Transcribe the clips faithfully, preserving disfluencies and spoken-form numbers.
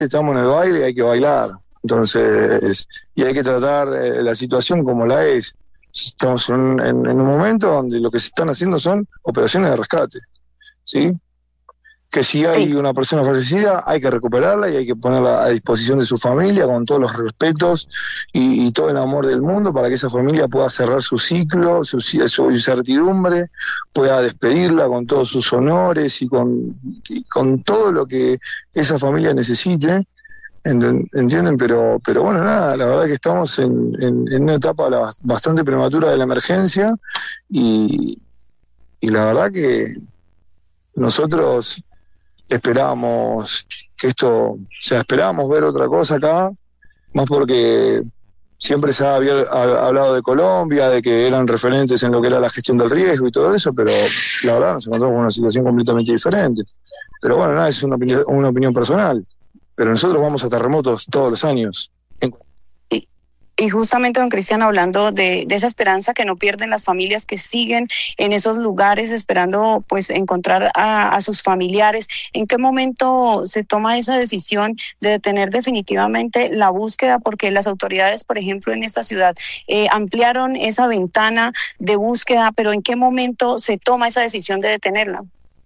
estamos en el baile y hay que bailar. Entonces, y hay que tratar eh, la situación como la es. Estamos en un, en, en un momento donde lo que se están haciendo son operaciones de rescate, ¿sí? Que si hay Sí. una persona fallecida, hay que recuperarla y hay que ponerla a disposición de su familia con todos los respetos y, y todo el amor del mundo para que esa familia pueda cerrar su ciclo, su, su incertidumbre, pueda despedirla con todos sus honores y con, y con todo lo que esa familia necesite. ¿Entienden? Pero, pero bueno, nada, la verdad que estamos en, en, en una etapa bastante prematura de la emergencia y, y la verdad que nosotros esperábamos que esto, o sea, esperábamos ver otra cosa acá, más porque siempre se había hablado de Colombia, de que eran referentes en lo que era la gestión del riesgo y todo eso, pero la verdad nos encontramos con una situación completamente diferente. Pero bueno, nada, es una opinión, una opinión personal. Pero nosotros vamos a terremotos todos los años. Y, y justamente, don Cristian, hablando de, de esa esperanza que no pierden las familias que siguen en esos lugares esperando pues encontrar a, a sus familiares, ¿en qué momento se toma esa decisión de detener definitivamente la búsqueda? Porque las autoridades, por ejemplo, en esta ciudad eh, ampliaron esa ventana de búsqueda, pero ¿en qué momento se toma esa decisión de detenerla?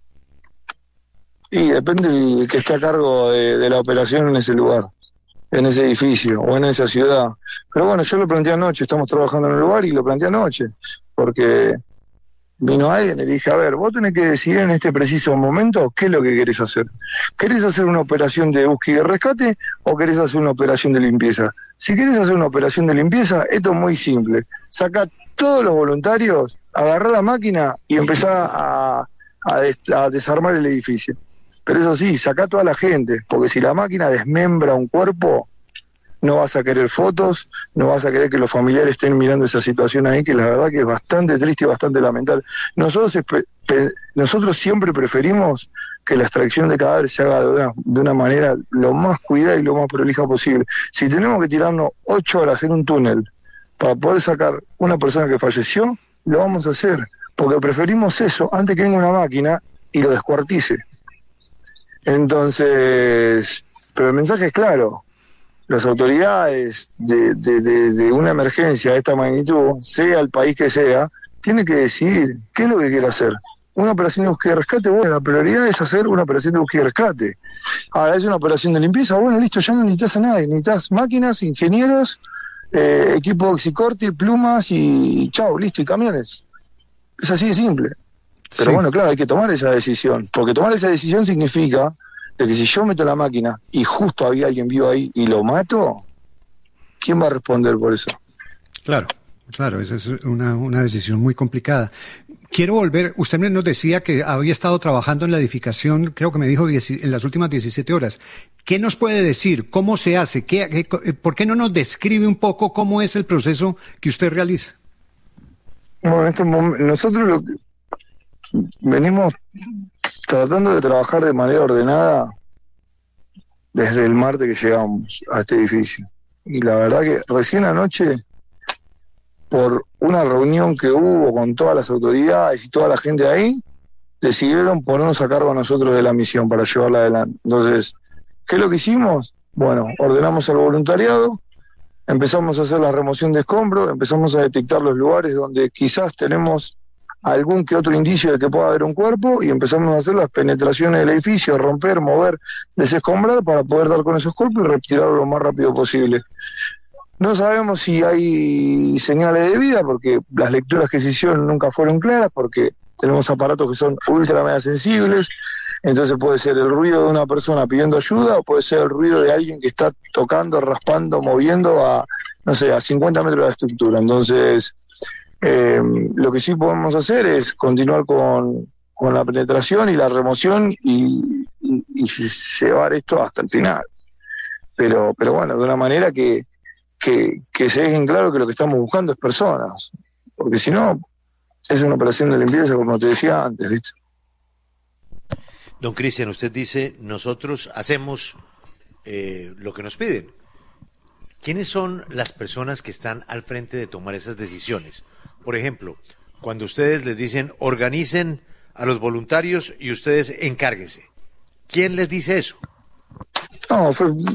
Y depende del que esté a cargo de, de la operación en ese lugar, en ese edificio o en esa ciudad. Pero bueno, yo lo planteé anoche, estamos trabajando en el lugar y lo planteé anoche, porque vino alguien y le dije, a ver, vos tenés que decidir en este preciso momento qué es lo que querés hacer. ¿Querés hacer una operación de búsqueda y rescate o querés hacer una operación de limpieza? Si querés hacer una operación de limpieza, esto es muy simple. Sacá todos los voluntarios, agarrá la máquina y empezá a, a, des, a desarmar el edificio. Pero eso sí, sacá a toda la gente, porque si la máquina desmembra un cuerpo, no vas a querer fotos, no vas a querer que los familiares estén mirando esa situación ahí, que la verdad que es bastante triste y bastante lamentable. Nosotros, nosotros siempre preferimos que la extracción de cadáveres se haga de una, de una manera lo más cuidada y lo más prolija posible. Si tenemos que tirarnos ocho horas en un túnel para poder sacar una persona que falleció, lo vamos a hacer, porque preferimos eso antes que venga una máquina y lo descuartice. Entonces, pero el mensaje es claro, las autoridades de, de, de, de una emergencia de esta magnitud, sea el país que sea, tienen que decidir qué es lo que quiere hacer. Una operación de búsqueda y rescate, bueno, la prioridad es hacer una operación de búsqueda y rescate. Ahora, es una operación de limpieza, bueno, listo, ya no necesitas a nadie, necesitas máquinas, ingenieros, eh, equipo de oxicorte, plumas y chao, listo, y camiones. Es así de simple. Pero sí. Bueno, claro, hay que tomar esa decisión, porque tomar esa decisión significa de que si yo meto la máquina y justo había alguien vivo ahí y lo mato, ¿quién va a responder por eso? Claro, claro, esa es una, una decisión muy complicada. Quiero volver, usted nos decía que había estado trabajando en la edificación, creo que me dijo diez, en las últimas diecisiete horas. ¿Qué nos puede decir? ¿Cómo se hace? ¿Qué, qué, ¿Por qué no nos describe un poco cómo es el proceso que usted realiza? Bueno, en este momento, nosotros lo que venimos tratando de trabajar de manera ordenada desde el martes que llegamos a este edificio. Y la verdad que recién anoche, por una reunión que hubo con todas las autoridades y toda la gente ahí, decidieron ponernos a cargo a nosotros de la misión para llevarla adelante. Entonces, ¿qué es lo que hicimos? Bueno, ordenamos al voluntariado, empezamos a hacer la remoción de escombros, empezamos a detectar los lugares donde quizás tenemos algún que otro indicio de que pueda haber un cuerpo y empezamos a hacer las penetraciones del edificio, romper, mover, desescombrar para poder dar con esos cuerpos y retirarlo lo más rápido posible. No sabemos si hay señales de vida porque las lecturas que se hicieron nunca fueron claras, porque tenemos aparatos que son ultra mega sensibles, entonces puede ser el ruido de una persona pidiendo ayuda o puede ser el ruido de alguien que está tocando, raspando, moviendo a, no sé, a cincuenta metros de la estructura. Entonces, eh, lo que sí podemos hacer es continuar con, con la penetración y la remoción y, y, y llevar esto hasta el final. Pero, pero bueno, de una manera que Que, que se dejen claro que lo que estamos buscando es personas, porque si no, es una operación de limpieza, como te decía antes, ¿viste? Don Cristian, usted dice, nosotros hacemos eh, lo que nos piden. ¿Quiénes son las personas que están al frente de tomar esas decisiones? Por ejemplo, cuando ustedes les dicen, organicen a los voluntarios y ustedes encárguense. ¿Quién les dice eso? No, No, fue